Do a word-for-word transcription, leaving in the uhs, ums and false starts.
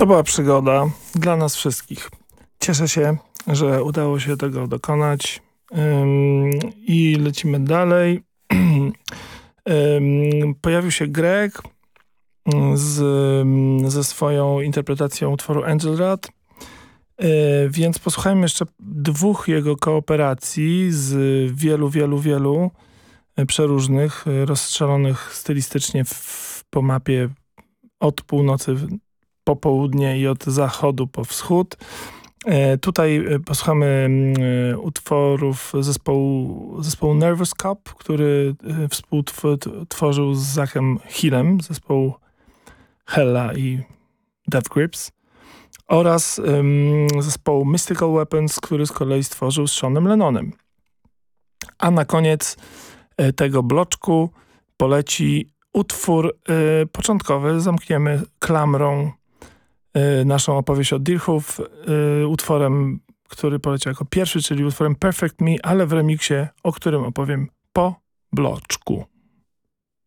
To była przygoda dla nas wszystkich. Cieszę się, że udało się tego dokonać ym, i lecimy dalej. ym, pojawił się Greg z, ze swoją interpretacją utworu Angel Rad, yy, więc posłuchajmy jeszcze dwóch jego kooperacji z wielu, wielu, wielu przeróżnych, rozstrzelonych stylistycznie w, po mapie od północy po południe i od zachodu po wschód. E, tutaj posłuchamy e, utworów zespołu, zespołu Nervous Cop, który e, współtworzył z Zachem Hillem, zespołu Hella i Death Grips, oraz e, zespołu Mystical Weapons, który z kolei stworzył z Seanem Lennonem. A na koniec e, tego bloczku poleci utwór e, początkowy. Zamkniemy klamrą naszą opowieść o Deerhoof y, utworem, który poleciał jako pierwszy, czyli utworem Perfect Me, ale w remiksie, o którym opowiem po bloczku.